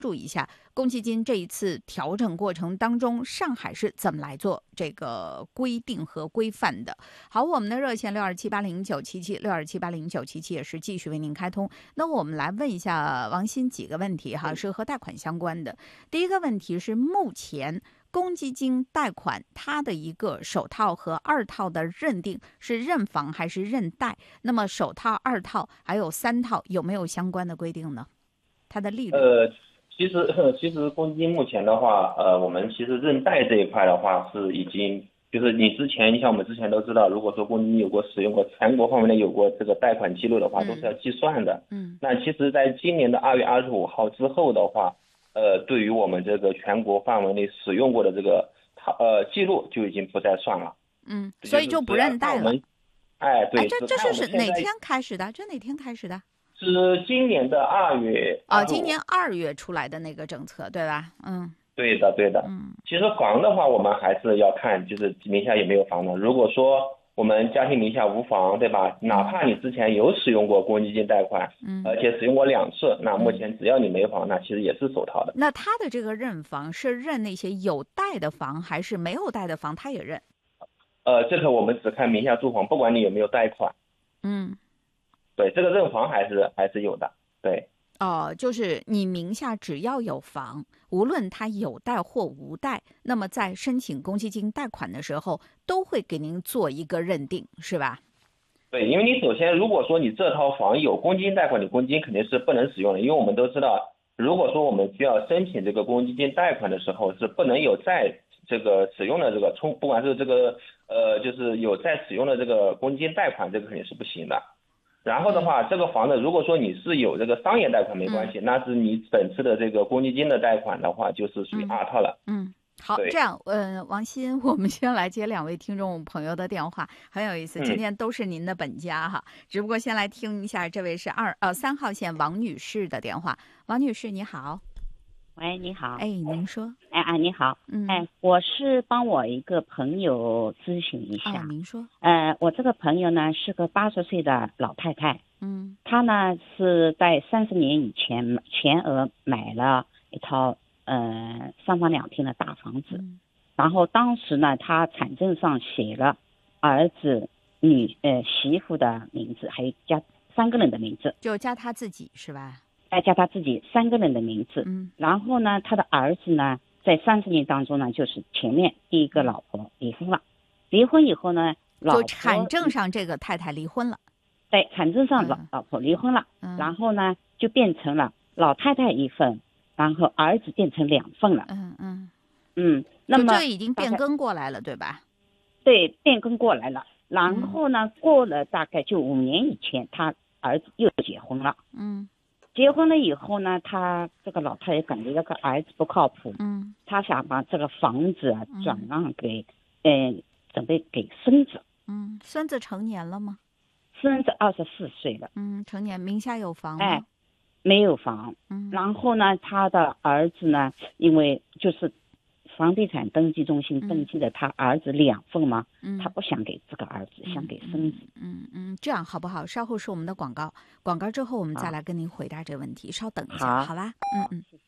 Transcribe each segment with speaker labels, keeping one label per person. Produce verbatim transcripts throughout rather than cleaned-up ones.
Speaker 1: 注意一下公积金这一次调整过程当中，上海是怎么来做这个规定和规范的。好，我们的热线六二七八零九七七六二七八零九七七也是继续为您开通。那我们来问一下王鑫几个问题哈，是和贷款相关的。第一个问题是，目前公积金贷款它的一个首套和二套的认定是认房还是认贷？那么首套、二套还有三套有没有相关的规定呢？它的利率？
Speaker 2: 呃，其实其实公积金目前的话，呃，我们其实认贷这一块的话是已经，就是你之前，你像我们之前都知道，如果说公积金有过使用过全国范围内有过这个贷款记录的话，
Speaker 1: 嗯、
Speaker 2: 都是要计算的。
Speaker 1: 嗯。
Speaker 2: 那其实在今年的二月二十五号之后的话，呃，对于我们这个全国范围内使用过的这个呃记录就已经不再算了。
Speaker 1: 嗯，所以就不认贷了。
Speaker 2: 哎，对，
Speaker 1: 哎，这这是是哪天开始的？这哪天开始的？
Speaker 2: 是今年的二月
Speaker 1: 哦，今年二月出来的那个政策，对吧？嗯，
Speaker 2: 对的，对的。
Speaker 1: 嗯，
Speaker 2: 其实房的话，我们还是要看，就是名下有没有房的。如果说我们家庭名下无房，对吧？哪怕你之前有使用过公积金贷款，嗯，而且使用过两次，那目前只要你没房，那其实也是首套的。
Speaker 1: 那他的这个认房是认那些有贷的房，还是没有贷的房他也认？
Speaker 2: 呃，这个我们只看名下住房，不管你有没有贷款。
Speaker 1: 嗯。
Speaker 2: 对，这个认房还是还是有的，对。
Speaker 1: 哦，就是你名下只要有房，无论他有贷或无贷，那么在申请公积金贷款的时候，都会给您做一个认定，是吧？
Speaker 2: 对，因为你首先如果说你这套房有公积金贷款，你公积金肯定是不能使用的，因为我们都知道，如果说我们需要申请这个公积金贷款的时候，是不能有再这个使用的这个充，不管是这个呃，就是有再使用的这个公积金贷款，这个肯定是不行的。然后的话，这个房子如果说你是有这个商业贷款没关系，嗯、那是你本次的这个公积金的贷款的话，就是属于二套了。
Speaker 1: 嗯，嗯好，这样，呃，王鑫，我们先来接两位听众朋友的电话，很有意思，今天都是您的本家哈。嗯、只不过先来听一下，这位是二呃三号线王女士的电话。王女士，你好。
Speaker 3: 喂，你好。
Speaker 1: 哎，您说。
Speaker 3: 哎啊，你好。
Speaker 1: 嗯。
Speaker 3: 哎，我是帮我一个朋友咨询一下。
Speaker 1: 哦，您说。
Speaker 3: 呃，我这个朋友呢是个八十岁的老太太。
Speaker 1: 嗯。
Speaker 3: 她呢是在三十年以前全额买了一套呃三房两厅的大房子，
Speaker 1: 嗯、
Speaker 3: 然后当时呢她产证上写了儿子、女呃媳妇的名字，还有加三个人的名字。
Speaker 1: 就加他自己是吧？
Speaker 3: 再加他自己三个人的名字，
Speaker 1: 嗯，
Speaker 3: 然后呢，他的儿子呢，在三十年当中呢，就是前面第一个老婆离婚了，离婚以后呢，老婆
Speaker 1: 就产证上这个太太离婚了，
Speaker 3: 对，产证上老、嗯、老婆离婚了，
Speaker 1: 嗯，
Speaker 3: 然后呢，就变成了老太太一份，然后儿子变成两份了，
Speaker 1: 嗯嗯
Speaker 3: 嗯，那么
Speaker 1: 这已经变更过来了，对吧？
Speaker 3: 对，变更过来了，然后呢，嗯、过了大概就五年以前，他儿子又结婚了，
Speaker 1: 嗯。
Speaker 3: 结婚了以后呢，他这个老太太感觉这个儿子不靠谱，
Speaker 1: 嗯，
Speaker 3: 他想把这个房子啊转让给，嗯、呃，准备给孙子。
Speaker 1: 嗯，孙子成年了吗？
Speaker 3: 孙子二十四岁了。
Speaker 1: 嗯，成年，名下有房吗？
Speaker 3: 哎，没有房。
Speaker 1: 嗯，
Speaker 3: 然后呢，他的儿子呢，因为就是房地产登记中心登记的他儿子两份嘛，
Speaker 1: 嗯，
Speaker 3: 他不想给这个儿子，嗯、想给孙子。
Speaker 1: 嗯 嗯, 嗯，这样好不好？稍后是我们的广告，广告之后我们再来跟您回答这个问题。稍等一下，好, 好吧？嗯嗯。
Speaker 3: 谢谢。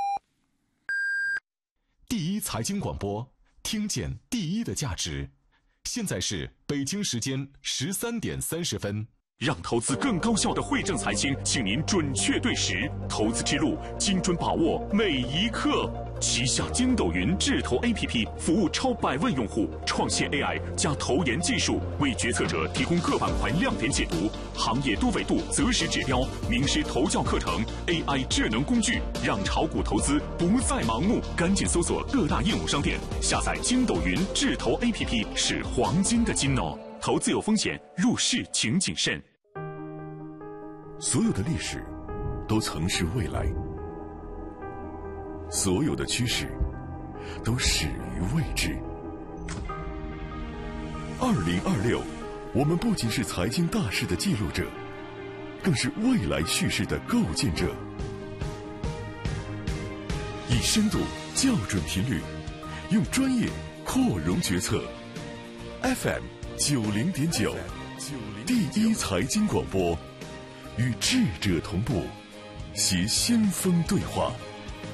Speaker 4: 第一财经广播，听见第一的价值。现在是北京时间十三点三十分。
Speaker 5: 让投资更高效的惠正财经，请您准确对时，投资之路精准把握每一刻。旗下筋斗云智投 A P P 服务超百万用户，创新 A I 加投研技术，为决策者提供各板块亮点解读、行业多维度择时指标、名师投教课程、A I 智能工具，让炒股投资不再盲目。赶紧搜索各大应用商店，下载筋斗云智投 A P P， 是黄金的金哦。投资有风险，入市请谨慎。
Speaker 6: 所有的历史都曾是未来，所有的趋势都始于未知。二零二六，我们不仅是财经大事的记录者，更是未来叙事的构建者。以深度校准频率，用专业扩容决策。F M 九零点九，第一财经广播，与智者同步，携先锋对话。